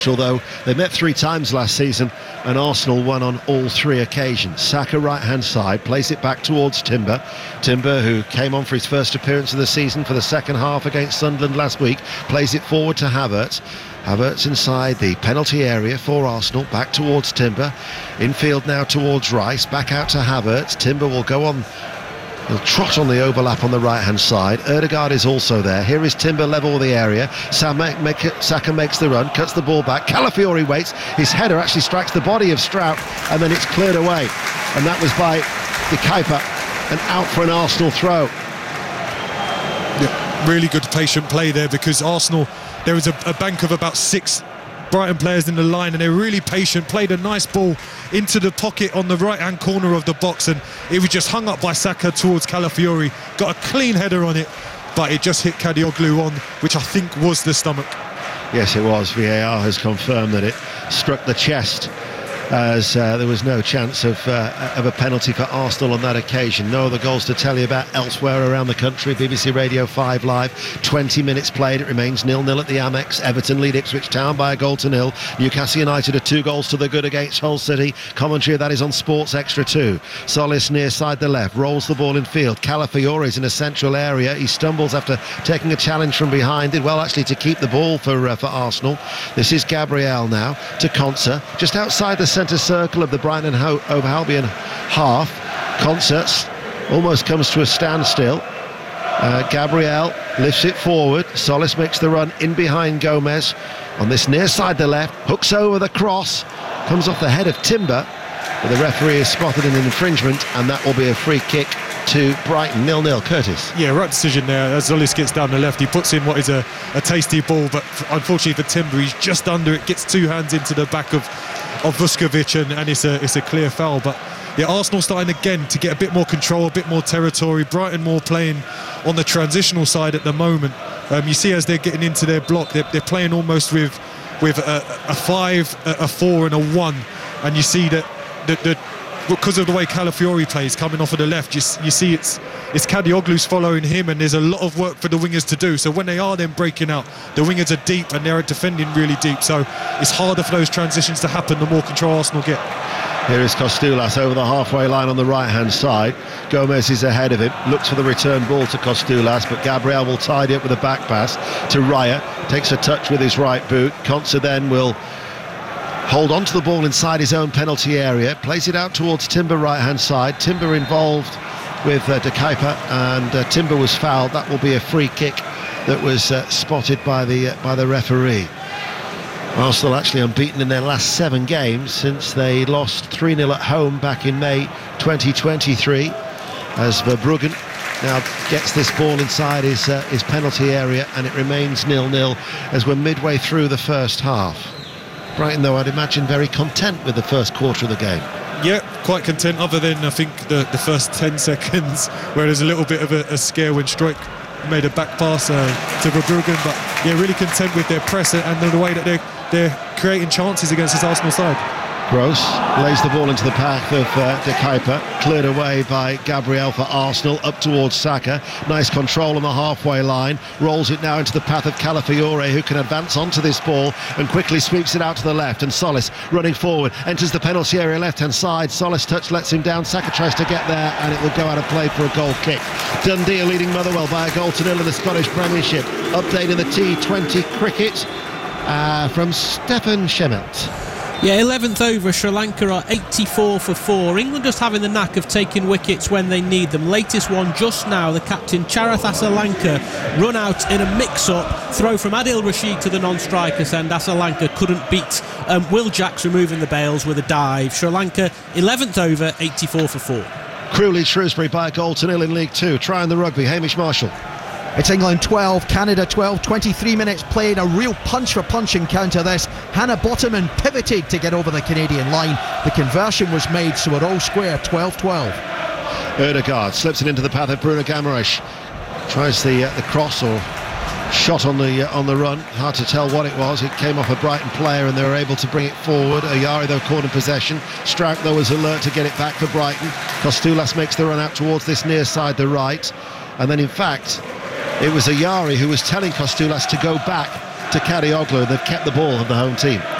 Although they met 3 times last season and Arsenal won on all 3 occasions. Saka right hand side, plays it back towards Timber, who came on for his first appearance of the season for the second half against Sunderland last week, plays it forward to Havertz inside the penalty area for Arsenal, back towards Timber, infield now towards Rice, back out to Havertz. Timber will go on, he'll trot on the overlap on the right-hand side. Ødegaard is also there. Here is Timber level with the area. Saka makes the run, cuts the ball back. Calafiori waits. His header actually strikes the body of Strout, and then it's cleared away. And that was by De Kuyper, and out for an Arsenal throw. Yeah, really good patient play there, because Arsenal, there was a bank of about 6 Brighton players in the line, and they're really patient, played a nice ball into the pocket on the right hand corner of the box, and it was just hung up by Saka towards Calafiori, got a clean header on it, but it just hit Kadioglu on, which I think was the stomach. Yes, it was. VAR has confirmed that it struck the chest, as there was no chance of a penalty for Arsenal on that occasion. No other goals to tell you about elsewhere around the country. BBC Radio 5 Live, 20 minutes played, it remains 0-0 at the Amex. Everton lead Ipswich Town by 1-0. Newcastle United are 2 goals to the good against Hull City. Commentary of that is on Sports Extra 2. Solis near side the left, rolls the ball in field. Calafiori's in a central area. He stumbles after taking a challenge from behind. Did well actually to keep the ball for Arsenal. This is Gabriel now to Konsa, just outside the centre circle of the Brighton and Hove Albion half. Konsa almost comes to a standstill. Gabriel lifts it forward. Solis makes the run in behind Gomez on this near side the left, hooks over the cross, comes off the head of Timber, but the referee has spotted an infringement, and that will be a free kick to Brighton. 0-0. Curtis. Yeah, right decision there. As Solis gets down the left, he puts in what is a tasty ball, but unfortunately for Timber, he's just under it, gets 2 hands into the back of Vuskovic, and it's a clear foul. But yeah, Arsenal starting again to get a bit more control, a bit more territory. Brighton more playing on the transitional side at the moment. You see, as they're getting into their block, they're playing almost with a 5, a 4 and a 1, and you see that because of the way Calafiori plays coming off of the left, you see it's Kadioglu's following him, and there's a lot of work for the wingers to do. So when they are then breaking out, the wingers are deep and they're defending really deep, so it's harder for those transitions to happen the more control Arsenal get. Here is Kostulas over the halfway line on the right hand side. Gomez is ahead of him, looks for the return ball to Kostulas, but Gabriel will tidy up with a back pass to Raya, takes a touch with his right boot. Konsa then will hold on to the ball inside his own penalty area, plays it out towards Timber right hand side. Timber involved with De Kuyper, and Timber was fouled. That will be a free kick that was spotted by the referee. Arsenal actually unbeaten in their last 7 games since they lost 3-0 at home back in May 2023, as Verbruggen now gets this ball inside his penalty area, and it remains 0-0 as we're midway through the first half. Brighton, though, I'd imagine very content with the first quarter of the game. Yeah, quite content, other than I think the first 10 seconds where there's a little bit of a scare when Struijk made a back pass to Verbruggen, but yeah, really content with their press and the way that they're creating chances against this Arsenal side. Gross lays the ball into the path of De Kuyper, cleared away by Gabriel for Arsenal, up towards Saka. Nice control on the halfway line, rolls it now into the path of Calafiori, who can advance onto this ball and quickly sweeps it out to the left, and Solis running forward, enters the penalty area left hand side. Solis touch lets him down, Saka tries to get there, and it will go out of play for a goal kick. Dundee are leading Motherwell by 1-0 in the Scottish Premiership. Update in the T20 cricket from Stefan Schemmelt. Yeah, 11th over, Sri Lanka are 84 for 4. England just having the knack of taking wickets when they need them. Latest one just now, the captain Charath Asalanka run out in a mix-up, throw from Adil Rashid to the non-strikers, and Asalanka couldn't beat Will Jacks removing the bails with a dive. Sri Lanka 11th over, 84 for 4. Crewe lead Shrewsbury by 1-0 in League 2. Try on the rugby, Hamish Marshall. It's England 12, Canada 12, 23 minutes played, a real punch-for-punch encounter this. Hannah Bottomon pivoted to get over the Canadian line. The conversion was made, so we're all square, 12-12. Ødegaard slips it into the path of Bruno Guimaraes. Tries the cross or shot on the run. Hard to tell what it was. It came off a Brighton player and they were able to bring it forward. Ayari, though, caught in possession. Strout, though, was alert to get it back for Brighton. Kostulas makes the run out towards this near side, the right. And then, in fact, it was Ayari who was telling Kostulas to go back to Karaoglu. They've kept the ball of the home team.